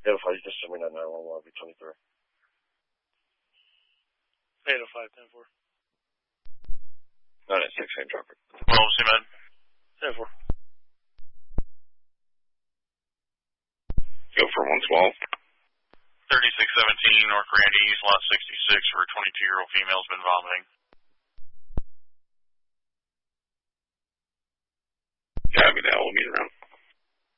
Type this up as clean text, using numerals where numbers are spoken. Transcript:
Yeah, if I just send me that 911, I'll be 23. 805-10-4. 996, same traffic. Well, see, man. 10-4. Go for 112. 3617 North Grand East, lot 66, where a 22-year-old female's been vomiting. Yeah, I mean, we'll meet around